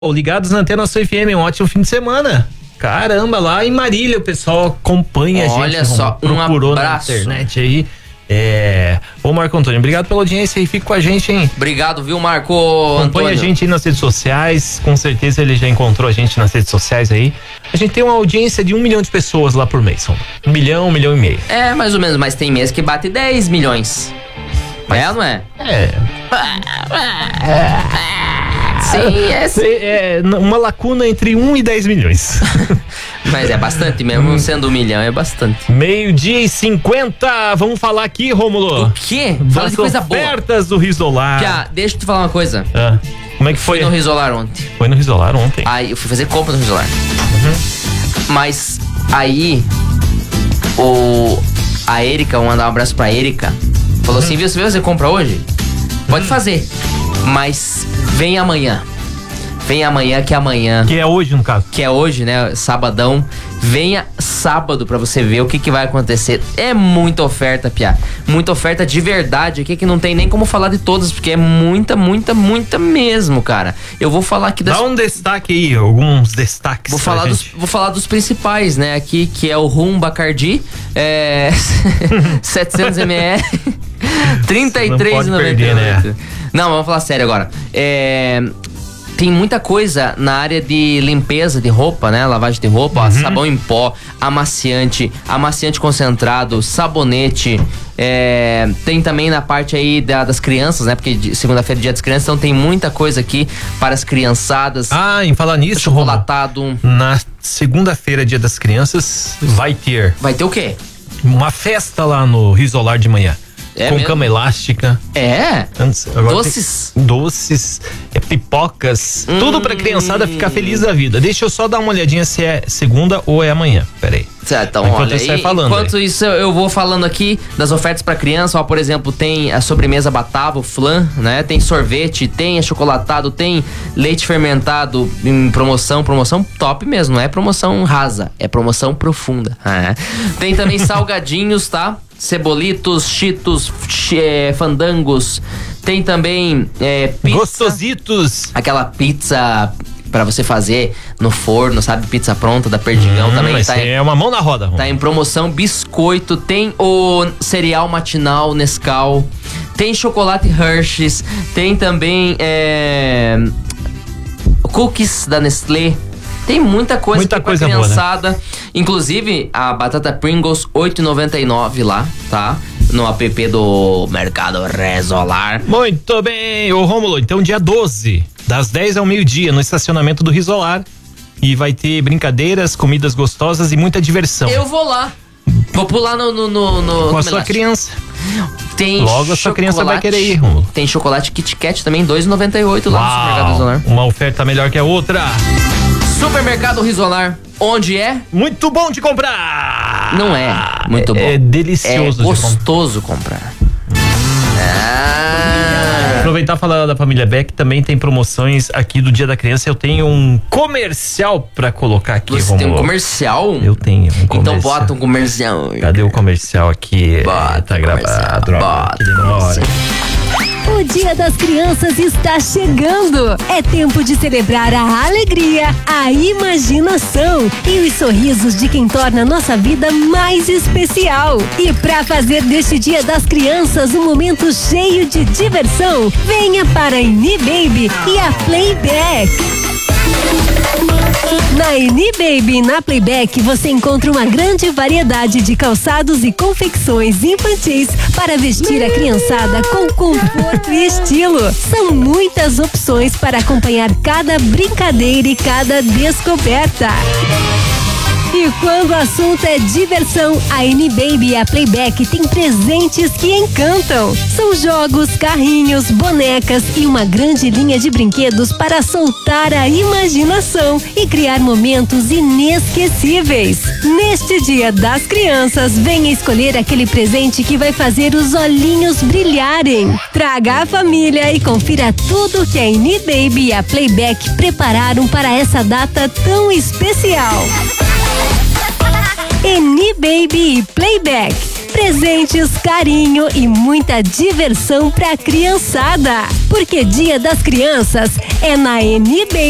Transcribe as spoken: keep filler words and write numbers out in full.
Ligados na Antena Sul F M, um ótimo fim de semana. Caramba, lá em Marília o pessoal acompanha a gente. Olha só, um procurou abraço na internet aí. É... Ô Marco Antônio, obrigado pela audiência aí, fica com a gente, hein? Obrigado, viu, Marco Acompanha Antônio. a gente aí nas redes sociais, com certeza ele já encontrou a gente nas redes sociais aí. A gente tem uma audiência de um milhão de pessoas lá por mês, um milhão, um milhão e meio. É, mais ou menos, mas tem mês que bate dez milhões. Mas... É ou não é? É. Sim, é sim. É uma lacuna entre um e dez milhões. Mas é bastante mesmo, sendo um milhão, é bastante. Meio-dia e cinquenta, vamos falar aqui, Rômulo. O quê? Fala de coisa boa. Ofertas do Risolar. Pia, deixa eu te falar uma coisa. Ah, como é que foi? Fui no Risolar ontem. Foi no Risolar ontem. Aí eu fui fazer compra no Risolar. Uhum. Mas aí o a Erika, vou mandar um abraço pra Erika. Falou uhum. assim, viu, você vai fazer compra hoje? Pode uhum. fazer. Mas vem amanhã. Vem amanhã, que é amanhã. Que é hoje, no caso. Que é hoje, né? Sabadão. Venha sábado pra você ver o que, que vai acontecer. É muita oferta, Pia. Muita oferta de verdade aqui que não tem nem como falar de todas, porque é muita, muita, muita mesmo, cara. Eu vou falar aqui das... Dá um destaque aí, alguns destaques. Vou falar, dos, vou falar dos principais, né? Aqui, que é o Rum Bacardi. É... setecentos mililitros. trinta e três reais e noventa e oito centavos. Né? Não, vamos falar sério agora. É... Tem muita coisa na área de limpeza de roupa, né? Lavagem de roupa, uhum. ó, sabão em pó, amaciante, amaciante concentrado, sabonete. É, tem também na parte aí da, das crianças, né? Porque segunda-feira é dia das crianças, então tem muita coisa aqui para as criançadas. Ah, em falar nisso, chocolatado. Roma, na segunda-feira, dia das crianças, vai ter. Vai ter o quê? Uma festa lá no Risolar de manhã. É com mesmo? Cama elástica. É? Antes, agora doces? Doces, é, pipocas, hum, tudo pra criançada ficar feliz da vida. Deixa eu só dar uma olhadinha se é segunda ou é amanhã. Pera aí. Certo, então, enquanto olha, sai falando enquanto aí. Isso eu vou falando aqui das ofertas pra criança, ó, por exemplo, tem a sobremesa Batavo, o flan, né? Tem sorvete, tem achocolatado, tem leite fermentado em promoção, promoção top mesmo, não é promoção rasa, é promoção profunda. Ah, tem também salgadinhos, tá? Cebolitos, cheetos, é, fandangos. Tem também é, pizza. Gostositos. Aquela pizza pra você fazer no forno, sabe? Pizza pronta da Perdigão hum, também. Tá é em, uma mão na roda. Tá em promoção. Biscoito. Tem o cereal matinal Nescau. Tem chocolate Hershey's. Tem também é, cookies da Nestlé. Tem muita coisa, muita pra coisa criançada. Boa, né? Inclusive, a batata Pringles, oito reais e noventa e nove lá, tá? No app do Mercado Risolar. Muito bem, ô Rômulo, então dia doze, das dez ao meio-dia, no estacionamento do Risolar. E vai ter brincadeiras, comidas gostosas e muita diversão. Eu vou lá. Vou pular no... no, no, no Com a sua criança. Tem Logo a sua criança vai querer ir, Rômulo. Tem chocolate Kit Kat também, dois reais e noventa e oito lá Uau, no Supermercado Risolar. Uma oferta melhor que a outra. Supermercado Risolar, onde é? Muito bom de comprar! Não é muito é, bom. É delicioso. É gostoso de comprar. Hum. Ah. Aproveitar e falar da família Beck, também tem promoções aqui do Dia da Criança. Eu tenho um comercial pra colocar aqui. Você vamos... tem um comercial? Eu tenho um comercial. Então bota um comercial. Cadê o comercial aqui? Bota, tá gravado. Bota, que demora. O Dia das Crianças está chegando. É tempo de celebrar a alegria, a imaginação e os sorrisos de quem torna a nossa vida mais especial. E para fazer deste Dia das Crianças um momento cheio de diversão, venha para a Eni-Baby e a Playback. Na Eni-Baby e na Playback você encontra uma grande variedade de calçados e confecções infantis para vestir a criançada com conforto e estilo. São muitas opções para acompanhar cada brincadeira e cada descoberta. E quando o assunto é diversão, a Eni-Baby e a Playback tem presentes que encantam. São jogos, carrinhos, bonecas e uma grande linha de brinquedos para soltar a imaginação e criar momentos inesquecíveis. Neste Dia das Crianças, venha escolher aquele presente que vai fazer os olhinhos brilharem. Traga a família e confira tudo que a Eni-Baby e a Playback prepararam para essa data tão especial. Eni-Baby e Playback. Presentes, carinho e muita diversão pra criançada. Porque Dia das Crianças é na Eni-Baby.